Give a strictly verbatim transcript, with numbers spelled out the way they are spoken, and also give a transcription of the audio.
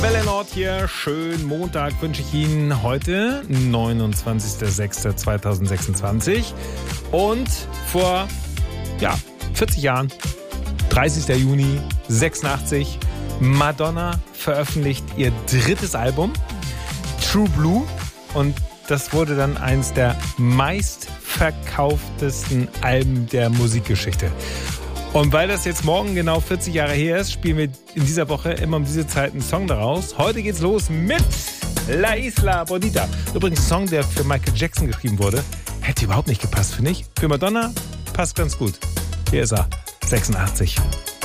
Welle Nord hier, schönen Montag wünsche ich Ihnen heute, neunundzwanzigster sechster zweitausendsechsundzwanzig. Und vor ja, vierzig Jahren, dreißigster Juni sechsundachtzig, Madonna veröffentlicht ihr drittes Album, True Blue. Und das wurde dann eines der meistverkauftesten Alben der Musikgeschichte. Und weil das jetzt morgen genau vierzig Jahre her ist, spielen wir in dieser Woche immer um diese Zeit einen Song daraus. Heute geht's los mit La Isla Bonita. Übrigens ein Song, der für Michael Jackson geschrieben wurde. Hätte überhaupt nicht gepasst, finde ich. Für Madonna passt ganz gut. Hier ist er, sechsundachtzig.